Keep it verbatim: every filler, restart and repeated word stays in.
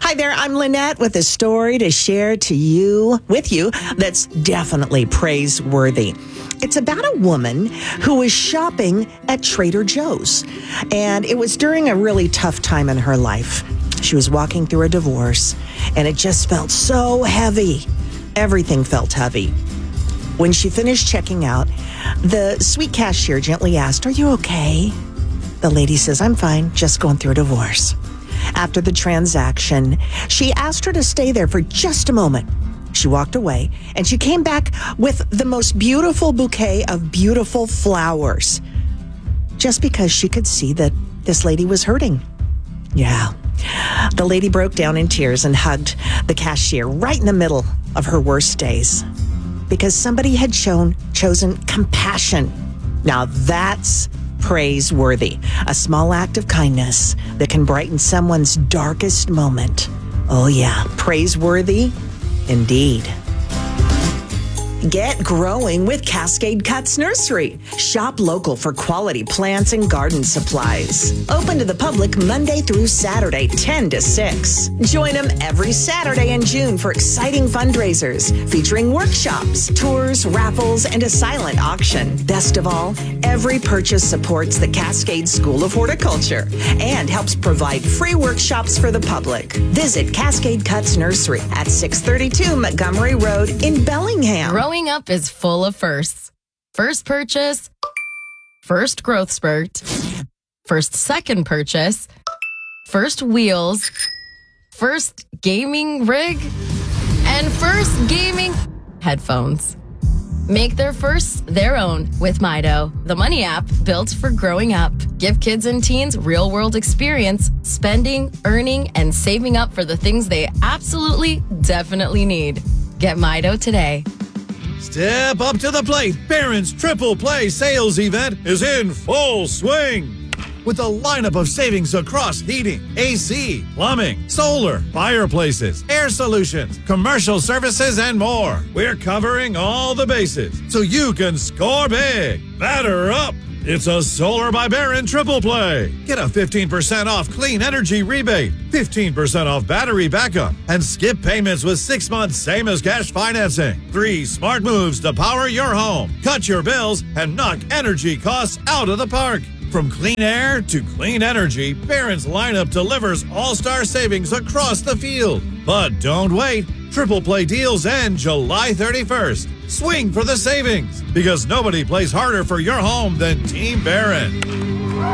Hi there, I'm Lynette with a story to share to you, with you, that's definitely praiseworthy. It's about a woman who was shopping at Trader Joe's, and it was during a really tough time in her life. She was walking through a divorce, and it just felt so heavy. Everything felt heavy. When she finished checking out, the sweet cashier gently asked, "Are you okay?" The lady says, "I'm fine, just going through a divorce." After the transaction, she asked her to stay there for just a moment. She walked away, and she came back with the most beautiful bouquet of beautiful flowers, just because she could see that this lady was hurting. Yeah. The lady broke down in tears and hugged the cashier right in the middle of her worst days, because somebody had shown chosen compassion. Now that's praiseworthy. A small act of kindness that can brighten someone's darkest moment. Oh yeah, praiseworthy indeed. Get growing with Cascade Cuts Nursery. Shop local for quality plants and garden supplies. Open to the public Monday through Saturday, ten to six. Join them every Saturday in June for exciting fundraisers featuring workshops, tours, raffles, and a silent auction. Best of all, every purchase supports the Cascade School of Horticulture and helps provide free workshops for the public. Visit Cascade Cuts Nursery at six thirty-two Montgomery Road in Bellingham. Growing up is full of firsts. First purchase, first growth spurt, first second purchase, first wheels, first gaming rig, and first gaming headphones. Make their firsts their own with Mido, the money app built for growing up. Give kids and teens real-world experience, spending, earning, and saving up for the things they absolutely, definitely need. Get Mido today. Step up to the plate. Barron's Triple Play sales event is in full swing. With a lineup of savings across heating, A C, plumbing, solar, fireplaces, air solutions, commercial services, and more. We're covering all the bases so you can score big. Batter up. It's a Solar by Barron Triple Play. Get a fifteen percent off clean energy rebate, fifteen percent off battery backup, and skip payments with six months same as cash financing. Three smart moves to power your home, cut your bills, and knock energy costs out of the park. From clean air to clean energy, Barron's lineup delivers all-star savings across the field. But don't wait. Triple Play deals end July thirty-first. Swing for the savings, because nobody plays harder for your home than Team Barron.